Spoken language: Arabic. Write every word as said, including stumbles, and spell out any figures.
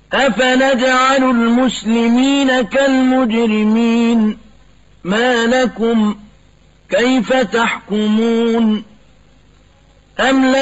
أفنجعل المسلمين كالمجرمين ما لكم كيف تحكمون أم